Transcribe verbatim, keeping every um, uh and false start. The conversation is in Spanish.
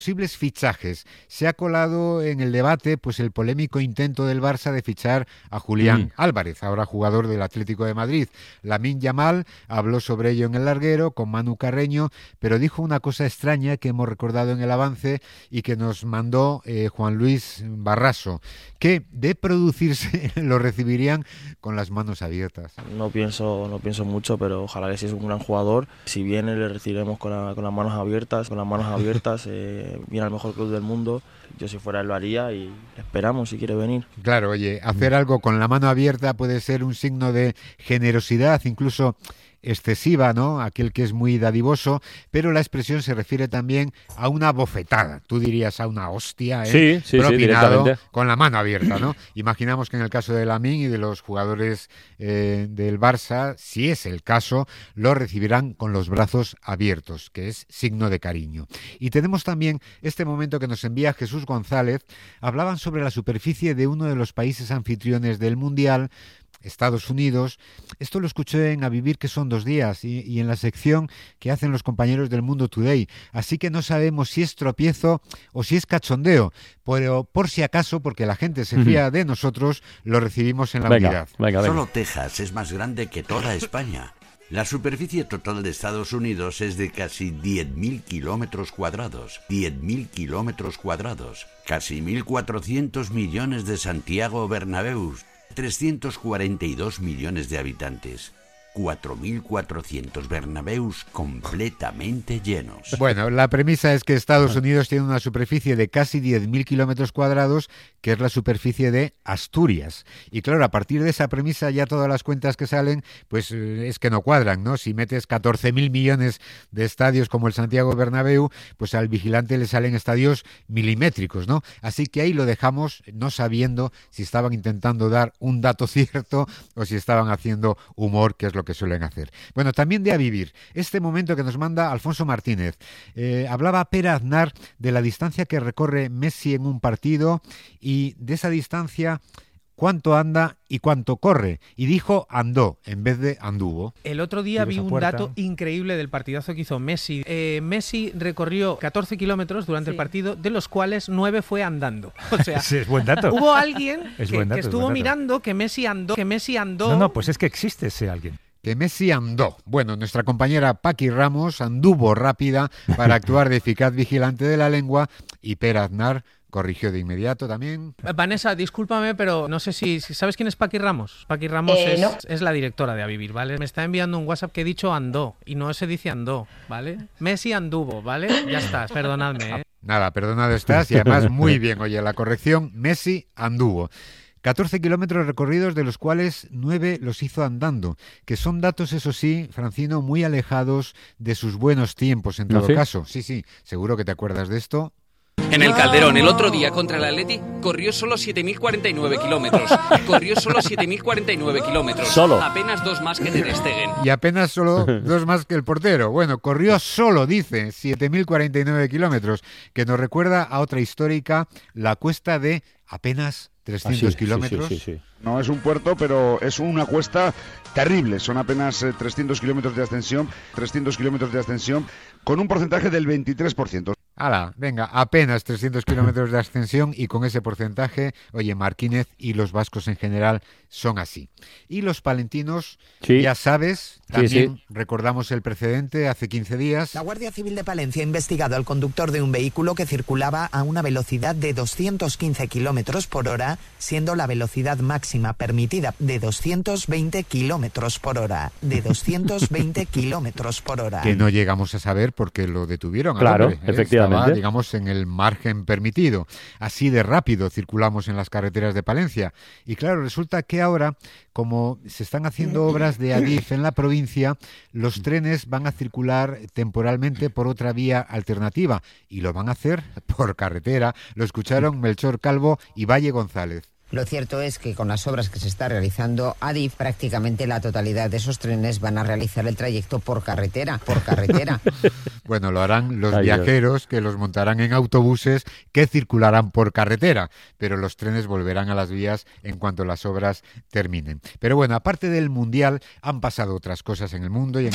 Posibles fichajes. Se ha colado en el debate pues el polémico intento del Barça de fichar a Julián mm. Álvarez, ahora jugador del Atlético de Madrid. Lamine Yamal habló sobre ello en el larguero con Manu Carreño, pero dijo una cosa extraña que hemos recordado en el avance y que nos mandó eh, Juan Luis Barraso, que de producirse lo recibirían con las manos abiertas. No pienso, no pienso mucho, pero ojalá que si es un gran jugador, si viene le recibiremos con, la, con las manos abiertas, con las manos abiertas. Eh, viene al mejor club del mundo, yo si fuera él lo haría y esperamos si quiere venir. Claro, oye, hacer algo con la mano abierta puede ser un signo de generosidad, incluso excesiva, ¿no? Aquel que es muy dadivoso, pero la expresión se refiere también a una bofetada. Tú dirías a una hostia, ¿eh? Sí, sí, propinado sí, con la mano abierta, ¿no? Imaginamos que en el caso de Lamine y de los jugadores eh, del Barça, si es el caso, lo recibirán con los brazos abiertos, que es signo de cariño. Y tenemos también este momento que nos envía Jesús González. Hablaban sobre la superficie de uno de los países anfitriones del Mundial, Estados Unidos. Esto lo escuché en A Vivir, que son dos días, y, y en la sección que hacen los compañeros del Mundo Today. Así que no sabemos si es tropiezo o si es cachondeo, pero por si acaso, porque la gente se fía de nosotros, lo recibimos en la venga, unidad. Venga, venga. Solo Texas es más grande que toda España. La superficie total de Estados Unidos es de casi diez mil kilómetros cuadrados. diez mil kilómetros cuadrados. Casi mil cuatrocientos millones de Santiago Bernabéus. trescientos cuarenta y dos millones de habitantes. cuatro mil cuatrocientos Bernabéus completamente llenos. Bueno, la premisa es que Estados Unidos tiene una superficie de casi diez mil kilómetros cuadrados, que es la superficie de Asturias. Y claro, a partir de esa premisa ya todas las cuentas que salen, pues es que no cuadran, ¿no? Si metes catorce mil millones de estadios como el Santiago Bernabéu, pues al vigilante le salen estadios milimétricos, ¿no? Así que ahí lo dejamos, no sabiendo si estaban intentando dar un dato cierto o si estaban haciendo humor, que es lo que suelen hacer. Bueno, también de A Vivir, este momento que nos manda Alfonso Martínez. Eh, hablaba Pere Aznar de la distancia que recorre Messi en un partido y de esa distancia cuánto anda y cuánto corre. Y dijo andó en vez de anduvo. El otro día vi un dato increíble del partidazo que hizo Messi. Eh, Messi recorrió catorce kilómetros durante sí. el partido, de los cuales nueve fue andando. O sea, sí, es buen dato. Hubo alguien es que, buen dato, que estuvo buen dato. mirando que Messi andó, que Messi andó. No, no, pues es que existe ese alguien. Que Messi andó. Bueno, nuestra compañera Paqui Ramos anduvo rápida para actuar de eficaz vigilante de la lengua y Pere Aznar corrigió de inmediato también. Vanessa, discúlpame, pero no sé si, si ¿sabes quién es Paqui Ramos? Paqui Ramos eh, es, no. es la directora de A Vivir, ¿vale? Me está enviando un WhatsApp que he dicho andó y no se dice andó, ¿vale? Messi anduvo, ¿vale? Ya está, perdonadme, ¿eh? Nada, perdonado estás y además muy bien. Oye, la corrección, Messi anduvo. catorce kilómetros recorridos, de los cuales nueve los hizo andando, que son datos, eso sí, Francino, muy alejados de sus buenos tiempos, en todo ¿No, sí? caso. Sí, sí, seguro que te acuerdas de esto. En el Calderón, el otro día contra el Atleti, corrió solo siete mil cuarenta y nueve kilómetros. Corrió solo siete mil cuarenta y nueve kilómetros. Solo. Apenas dos más que Ter Stegen. Y apenas solo dos más que el portero. Bueno, corrió solo, dice, siete mil cuarenta y nueve kilómetros, que nos recuerda a otra histórica, la cuesta de apenas trescientos ah, sí, kilómetros. Sí, sí, sí, sí. No es un puerto, pero es una cuesta terrible. Son apenas eh, trescientos kilómetros de ascensión, trescientos kilómetros de ascensión, con un porcentaje del veintitrés por ciento. Hala, venga, apenas trescientos kilómetros de ascensión y con ese porcentaje, oye, Martínez y los vascos en general son así. Y los palentinos, sí. ya sabes, también sí, sí. recordamos el precedente hace quince días. La Guardia Civil de Palencia ha investigado al conductor de un vehículo que circulaba a una velocidad de doscientos quince kilómetros por hora, siendo la velocidad máxima permitida de doscientos veinte kilómetros por hora. De doscientos veinte kilómetros por hora. Que no llegamos a saber por qué lo detuvieron. Claro, hombre, ¿eh? efectivamente. Estaba, digamos, en el margen permitido. Así de rápido circulamos en las carreteras de Palencia. Y claro, resulta que ahora, como se están haciendo obras de Adif en la provincia, los trenes van a circular temporalmente por otra vía alternativa. Y lo van a hacer por carretera. Lo escucharon Melchor Calvo y Valle González. Lo cierto es que con las obras que se está realizando, Adif, prácticamente la totalidad de esos trenes van a realizar el trayecto por carretera, por carretera. Bueno, lo harán los Ay, viajeros, que los montarán en autobuses que circularán por carretera, pero los trenes volverán a las vías en cuanto las obras terminen. Pero bueno, aparte del Mundial, han pasado otras cosas en el mundo y en